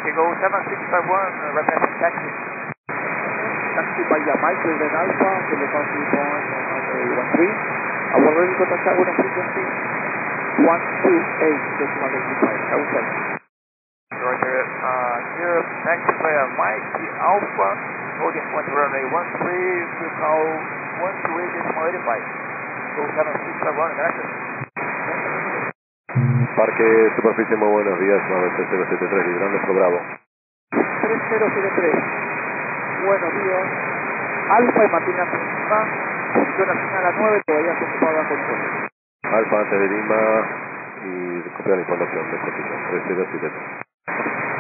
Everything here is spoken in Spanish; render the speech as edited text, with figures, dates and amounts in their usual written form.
Okay, go 7651, requesting taxi. Taxi by Mike Golden Alpha, telephone 3.13. Our ready contact tower on frequency 128.85. How was Roger, here, taxi by Mike Alpha, holding point runway 13, to call 128.85. Go 7651, gracias. Parque Superficie, muy buenos días, 93073, librando por Bravo. 3073. Buenos días. Alfa y Martina Lima, posición asigna a las 9, todavía ocupada con todo. Alfa antes de Lima y copia la información de posición 3073.